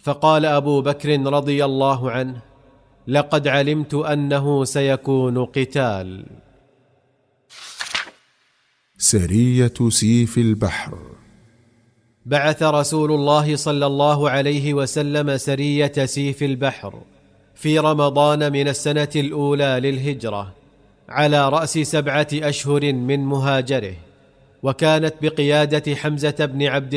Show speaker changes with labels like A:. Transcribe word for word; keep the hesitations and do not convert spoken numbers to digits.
A: فقال أبو بكر رضي الله عنه: لقد علمت أنه سيكون قتال.
B: سرية سيف البحر.
A: بعث رسول الله صلى الله عليه وسلم سرية سيف البحر في رمضان من السنة الأولى للهجرة على رأس سبعة أشهر من مهاجره، وكانت بقيادة حمزة بن عبد